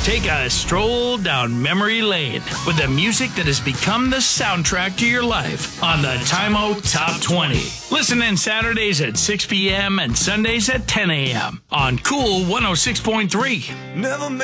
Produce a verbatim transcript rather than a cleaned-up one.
Take a stroll down memory lane with the music that has become the soundtrack to your life on the Time Out Top twenty. Listen in Saturdays at six p.m. and Sundays at ten a.m. on Cool one oh six point three. Never